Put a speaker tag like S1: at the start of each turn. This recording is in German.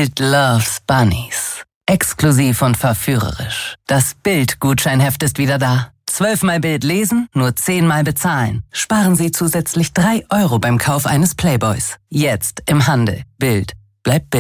S1: Bild loves Bunnies. Exklusiv und verführerisch. Das Bild-Gutscheinheft ist wieder da. 12-mal Bild lesen, nur 10-mal bezahlen. Sparen Sie zusätzlich 3 € beim Kauf eines Playboys. Jetzt im Handel. Bild. Bleibt Bild.